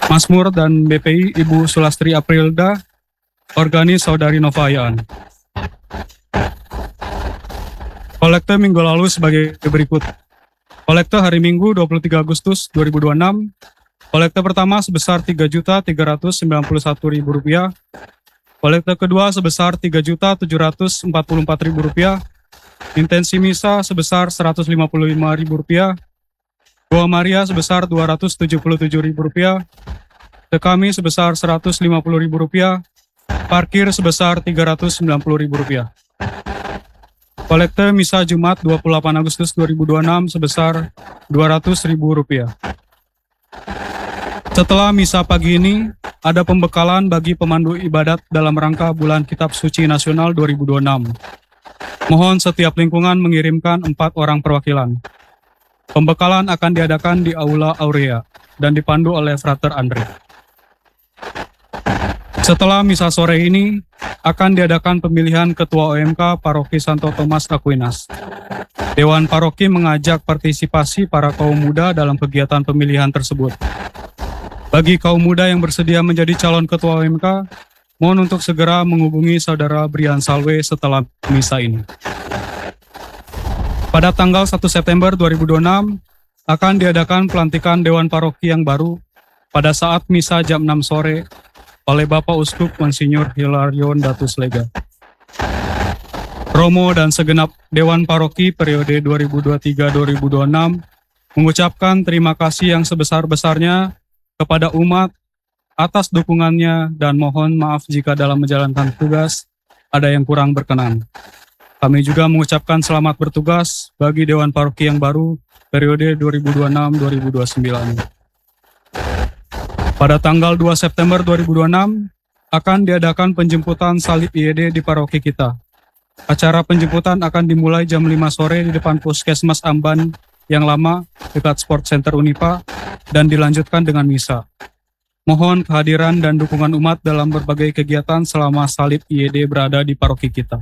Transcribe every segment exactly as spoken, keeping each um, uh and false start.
Mazmur dan B P I Ibu Sulastri Aprilda, Organis Saudari Novayaan. Kolekte minggu lalu sebagai berikut. Kolekte hari Minggu dua puluh tiga Agustus dua ribu dua puluh enam, kolekte pertama sebesar tiga juta tiga ratus sembilan puluh satu ribu rupiah, kolekte kedua sebesar tiga juta tujuh ratus empat puluh empat ribu rupiah, intensi misa sebesar seratus lima puluh lima ribu rupiah, doa Maria sebesar dua ratus tujuh puluh tujuh ribu rupiah, tekami sebesar seratus lima puluh ribu rupiah, parkir sebesar tiga ratus sembilan puluh ribu rupiah. Kolekte misa Jumat dua puluh delapan Agustus dua ribu dua puluh enam sebesar dua ratus ribu rupiah. Setelah misa pagi ini, ada pembekalan bagi pemandu ibadat dalam rangka Bulan Kitab Suci Nasional dua ribu dua puluh enam. Mohon setiap lingkungan mengirimkan empat orang perwakilan. Pembekalan akan diadakan di Aula Aurea dan dipandu oleh Frater Andre. Setelah misa sore ini, akan diadakan pemilihan Ketua O M K Paroki Santo Thomas Aquinas. Dewan Paroki mengajak partisipasi para kaum muda dalam kegiatan pemilihan tersebut. Bagi kaum muda yang bersedia menjadi calon Ketua O M K, mohon untuk segera menghubungi Saudara Brian Salwe setelah misa ini. Pada tanggal satu September dua ribu dua puluh enam, akan diadakan pelantikan Dewan Paroki yang baru pada saat misa jam enam sore oleh Bapak Uskup Monsinyur Hilarion Datus Lega. Romo dan segenap Dewan Paroki periode dua ribu dua puluh tiga sampai dua ribu dua puluh enam mengucapkan terima kasih yang sebesar-besarnya kepada umat atas dukungannya dan mohon maaf jika dalam menjalankan tugas ada yang kurang berkenan. Kami juga mengucapkan selamat bertugas bagi Dewan Paroki yang baru periode dua ribu dua puluh enam sampai dua ribu dua puluh sembilan. Pada tanggal dua September dua ribu dua puluh enam akan diadakan penjemputan salib I E D di paroki kita. Acara penjemputan akan dimulai jam lima sore di depan Puskesmas Amban yang lama dekat Sport Center Unipa dan dilanjutkan dengan misa. Mohon kehadiran dan dukungan umat dalam berbagai kegiatan selama salib I E D berada di paroki kita.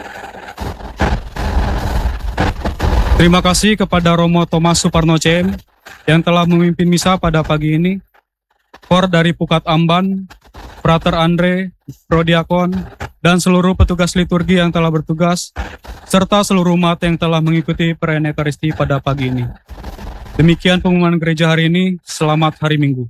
Terima kasih kepada Romo Thomas Suparno C M yang telah memimpin misa pada pagi ini. Kor dari Pukat Amban, Frater Andre, Prodiakon, dan seluruh petugas liturgi yang telah bertugas, serta seluruh umat yang telah mengikuti perayaan Ekaristi pada pagi ini. Demikian pengumuman gereja hari ini. Selamat hari Minggu.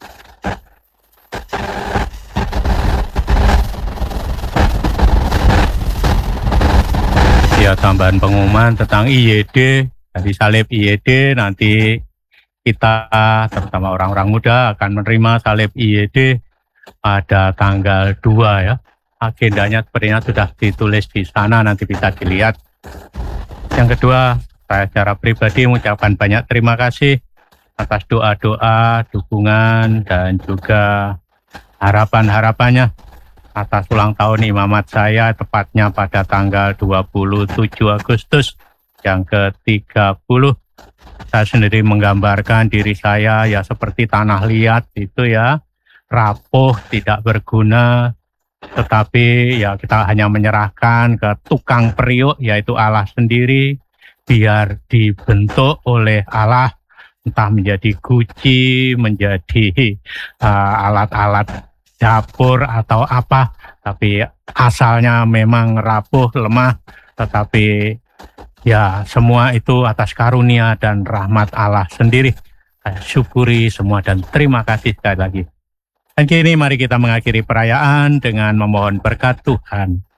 Ya, tambahan pengumuman tentang I E D, dari salib I E D nanti kita, terutama orang-orang muda, akan menerima salib I E D pada tanggal dua ya. Agendanya sepertinya sudah ditulis di sana, nanti bisa dilihat. Yang kedua, saya secara pribadi mengucapkan banyak terima kasih atas doa-doa, dukungan, dan juga harapan-harapannya atas ulang tahun imamat saya, tepatnya pada tanggal dua puluh tujuh Agustus yang ke tiga puluh. Saya sendiri menggambarkan diri saya ya seperti tanah liat itu ya, rapuh, tidak berguna, tetapi ya kita hanya menyerahkan ke tukang periuk yaitu Allah sendiri, biar dibentuk oleh Allah, entah menjadi guci, menjadi uh, alat-alat dapur atau apa, tapi asalnya memang rapuh, lemah, tetapi ya, semua itu atas karunia dan rahmat Allah sendiri. Saya syukuri semua dan terima kasih sekali lagi. Dan kini mari kita mengakhiri perayaan dengan memohon berkat Tuhan.